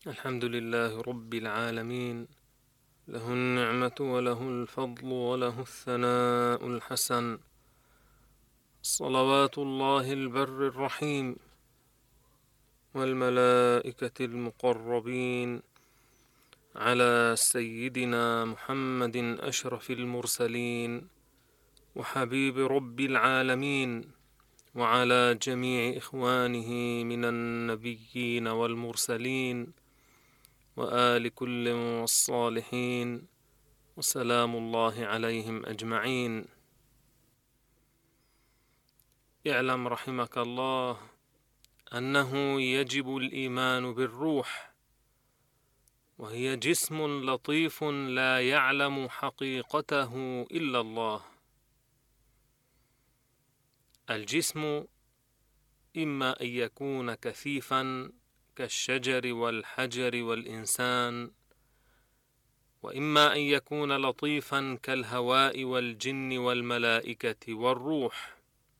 الحمد لله رب العالمين، له النعمة وله الفضل وله الثناء الحسن، صلوات الله البر الرحيم والملائكة المقربين على سيدنا محمد أشرف المرسلين وحبيب رب العالمين، وعلى جميع إخوانه من النبيين والمرسلين وآل كل والصالحين، وسلام الله عليهم أجمعين. اعلم رحمك الله أنه يجب الإيمان بالروح، وهي جسم لطيف لا يعلم حقيقته إلا الله. الجسم إما أن يكون كثيفا كالشجر والحجر والإنسان، وإما أن يكون لطيفا كالهواء والجن والملائكة والروح.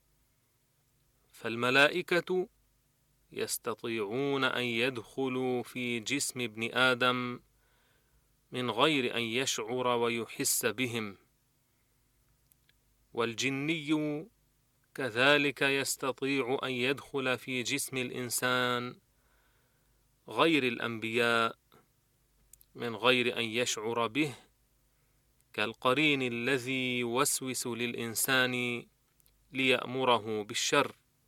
فالملائكة يستطيعون أن يدخلوا في جسم ابن آدم من غير أن يشعر ويحس بهم، والجني كذلك يستطيع أن يدخل في جسم الإنسان غير الأنبياء من غير أن يشعر به، كالقرين الذي يوسوس للإنسان ليأمره بالشر،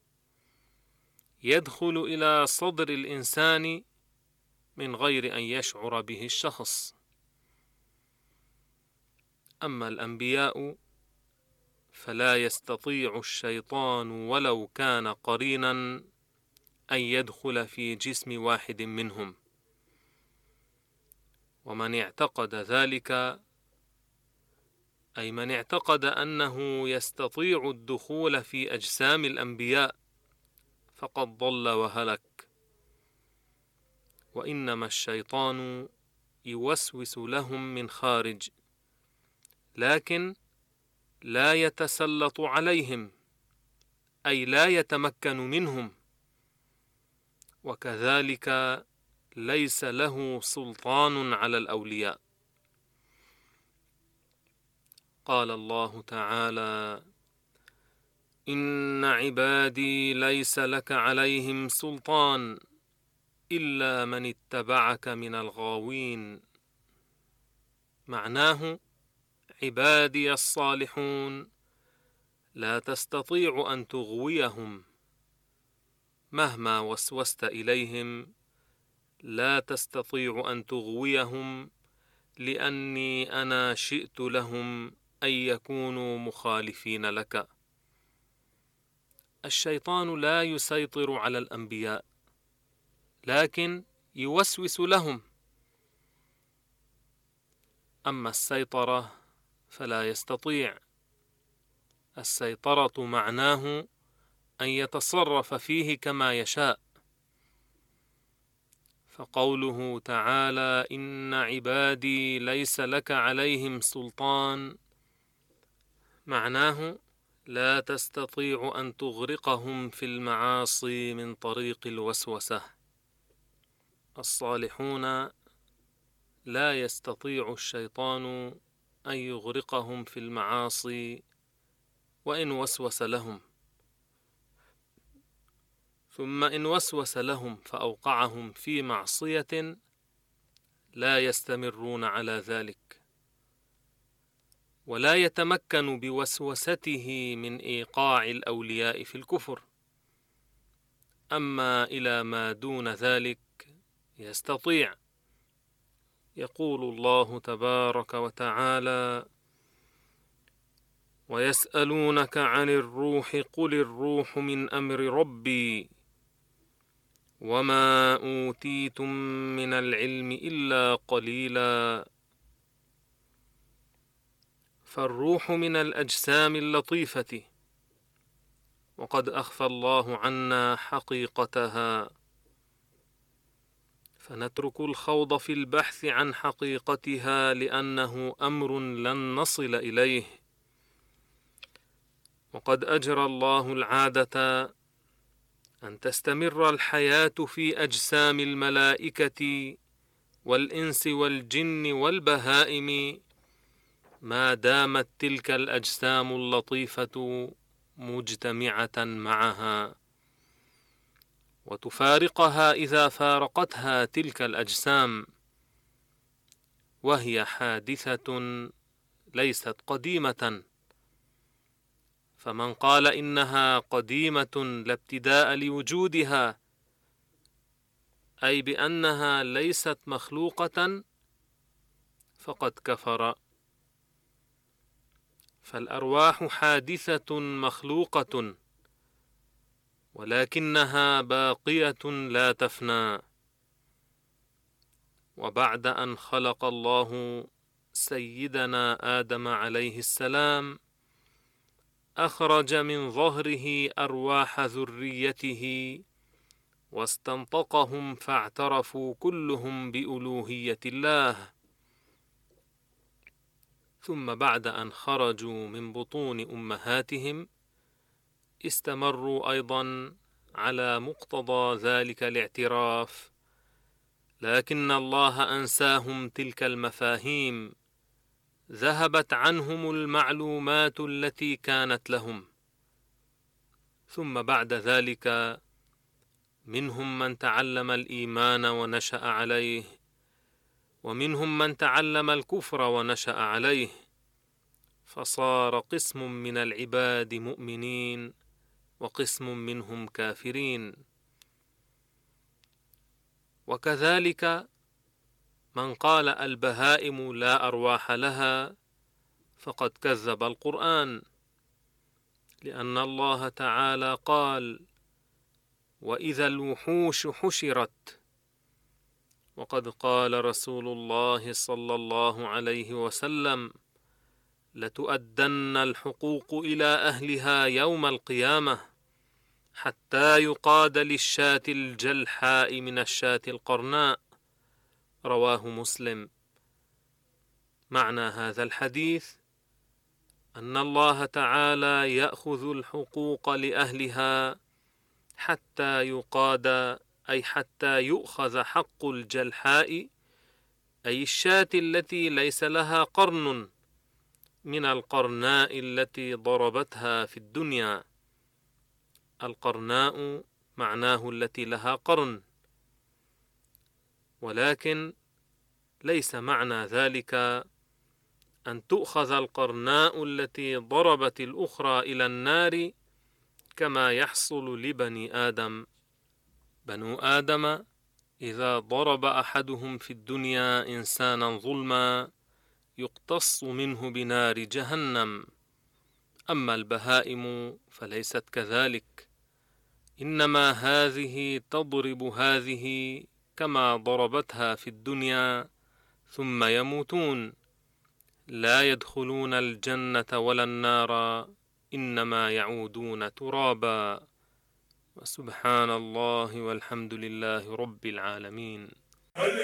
يدخل إلى صدر الإنسان من غير أن يشعر به الشخص. أما الأنبياء فلا يستطيع الشيطان ولو كان قرينا أن يدخل في جسم واحد منهم. ومن اعتقد ذلك، أي من اعتقد أنه يستطيع الدخول في أجسام الأنبياء، فقد ضل وهلك. وإنما الشيطان يوسوس لهم من خارج، لكن لا يتسلط عليهم، أي لا يتمكن منهم، وكذلك ليس له سلطان على الأولياء. قال الله تعالى: إن عبادي ليس لك عليهم سلطان إلا من اتبعك من الغاوين. معناه: عبادي الصالحون لا تستطيع أن تغويهم، مهما وسوست إليهم لا تستطيع أن تغويهم، لأني أنا شئت لهم أن يكونوا مخالفين لك. الشيطان لا يسيطر على الأنبياء، لكن يوسوس لهم. أما السيطرة فلا يستطيع. السيطرة معناه أن يتصرف فيه كما يشاء. فقوله تعالى: إن عبادي ليس لك عليهم سلطان، معناه لا تستطيع أن تغرقهم في المعاصي من طريق الوسوسة. الصالحون لا يستطيع الشيطان أن يغرقهم في المعاصي وإن وسوس لهم، ثم إن وسوس لهم فأوقعهم في معصية لا يستمرون على ذلك، ولا يتمكن بوسوسته من إيقاع الأولياء في الكفر. أما إلى ما دون ذلك يستطيع. يقول الله تبارك وتعالى: ويسألونك عن الروح قل الروح من أمر ربي وما أوتيتم من العلم إلا قليلا. فالروح من الأجسام اللطيفة، وقد أخفى الله عنا حقيقتها، فنترك الخوض في البحث عن حقيقتها لأنه أمر لن نصل إليه. وقد أجرى الله العادة أن تستمر الحياة في أجسام الملائكة والإنس والجن والبهائم ما دامت تلك الأجسام اللطيفة مجتمعة معها، وتفارقها إذا فارقتها تلك الأجسام، وهي حادثة ليست قديمة. فمن قال إنها قديمة لا ابتداء لوجودها، أي بأنها ليست مخلوقة، فقد كفر. فالأرواح حادثة مخلوقة، ولكنها باقية لا تفنى. وبعد أن خلق الله سيدنا آدم عليه السلام، أخرج من ظهره أرواح ذريته واستنطقهم، فاعترفوا كلهم بألوهية الله. ثم بعد أن خرجوا من بطون أمهاتهم استمروا أيضا على مقتضى ذلك الاعتراف، لكن الله أنساهم تلك المفاهيم، ذهبت عنهم المعلومات التي كانت لهم. ثم بعد ذلك منهم من تعلم الإيمان ونشأ عليه، ومنهم من تعلم الكفر ونشأ عليه، فصار قسم من العباد مؤمنين وقسم منهم كافرين. وكذلك من قال البهائم لا أرواح لها فقد كذب القرآن، لأن الله تعالى قال: وإذا الوحوش حشرت. وقد قال رسول الله صلى الله عليه وسلم: لتؤدن الحقوق إلى أهلها يوم القيامة حتى يقاد للشاة الجلحاء من الشاة القرناء. رواه مسلم. معنى هذا الحديث أن الله تعالى يأخذ الحقوق لأهلها حتى يقاد، أي حتى يؤخذ حق الجلحاء، أي الشاة التي ليس لها قرن، من القرناء التي ضربتها في الدنيا. القرناء معناه التي لها قرن، ولكن ليس معنى ذلك أن تؤخذ القرناء التي ضربت الأخرى إلى النار كما يحصل لبني آدم. بنو آدم إذا ضرب أحدهم في الدنيا إنسانا ظلما يقتص منه بنار جهنم. أما البهائم فليست كذلك، إنما هذه تضرب هذه كما ضربتها في الدنيا، ثم يموتون، لا يدخلون الجنة ولا النار، إنما يعودون ترابا. وسبحان الله والحمد لله رب العالمين.